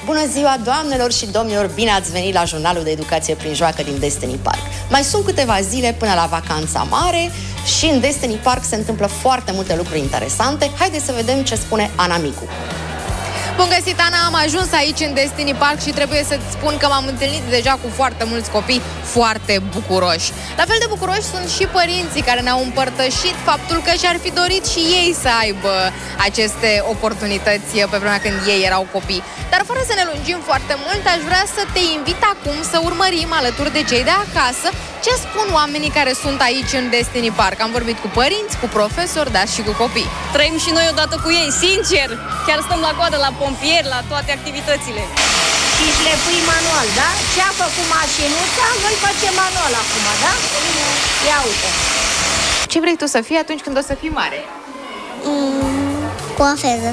Bună ziua, doamnelor și domnilor! Bine ați venit la jurnalul de educație prin joacă din Destiny Park. Mai sunt câteva zile până la vacanța mare și în Destiny Park se întâmplă foarte multe lucruri interesante. Haideți să vedem ce spune Ana Micu. Bun găsit, Ana! Am ajuns aici în Destiny Park și trebuie să-ți spun că m-am întâlnit deja cu foarte mulți copii foarte bucuroși. La fel de bucuroși sunt și părinții care ne-au împărtășit faptul că și-ar fi dorit și ei să aibă aceste oportunități pe vremea când ei erau copii. Dar fără să ne lungim foarte mult, aș vrea să te invit acum să urmărim alături de cei de acasă ce spun oamenii care sunt aici în Destiny Park. Am vorbit cu părinți, cu profesori, dar și cu copii. Trăim și noi odată cu ei, sincer! Chiar stăm la coadă la pompieri, la toate activitățile. Și șlepui manual, da? Ce a făcut mașinuța, noi facem manual acum, da? Ia uite. Ce vrei tu să fii atunci când o să fii mare? Coafeză.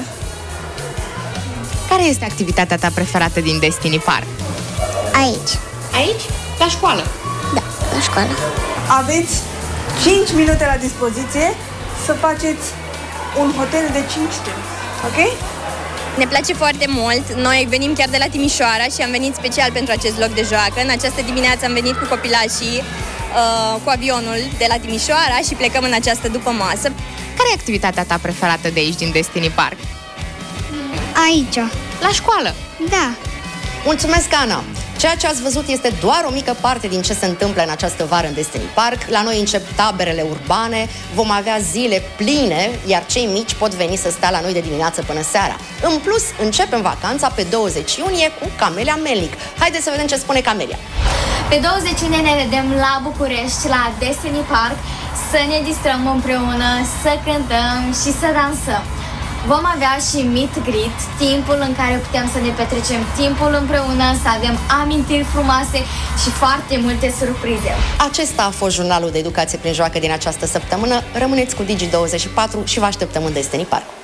Care este activitatea ta preferată din Destiny Park? Aici. Aici? La școală? Da, la școală. Aveți 5 minute la dispoziție să faceți un hotel de 5 stele, ok? Ne place foarte mult. Noi venim chiar de la Timișoara și am venit special pentru acest loc de joacă. În această dimineață am venit cu copilașii cu avionul de la Timișoara și plecăm în această dupămasă. Care e activitatea ta preferată de aici, din Destiny Park? Aici. La școală? Da. Mulțumesc, Ana! Ceea ce ați văzut este doar o mică parte din ce se întâmplă în această vară în Destiny Park. La noi încep taberele urbane, vom avea zile pline, iar cei mici pot veni să stea la noi de dimineață până seara. În plus, începem vacanța pe 20 iunie cu Camelia Melnic. Haideți să vedem ce spune Camelia. Pe 20 iunie ne vedem la București, la Destiny Park, să ne distrăm împreună, să cântăm și să dansăm. Vom avea și meet greet, timpul în care putem să ne petrecem timpul împreună, să avem amintiri frumoase și foarte multe surprize. Acesta a fost jurnalul de educație prin joacă din această săptămână. Rămâneți cu Digi24 și vă așteptăm în Destiny Park.